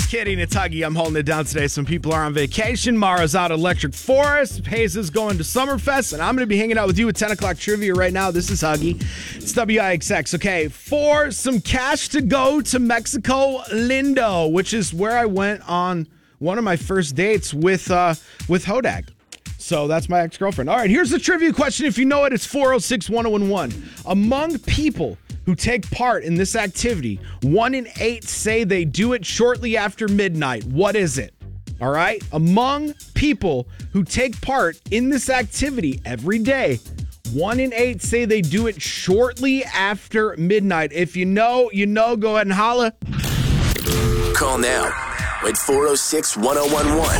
Just kidding. It's Huggy. I'm holding it down today. Some people are on vacation. Mara's out at Electric Forest. Hayes is going to Summerfest. And I'm going to be hanging out with you at 10 o'clock trivia right now. This is Huggy. It's WIXX. Okay, for some cash to go to Mexico Lindo, which is where I went on one of my first dates with Hodag. So that's my ex-girlfriend. All right, here's the trivia question. If you know it, it's 406-1011. Among people who take part in this activity, 1 in 8 say they do it shortly after midnight. What is it? All right? Among people who take part in this activity every day, 1 in 8 say they do it shortly after midnight. If you know, you know. Go ahead and holla. Call now at 406-1011.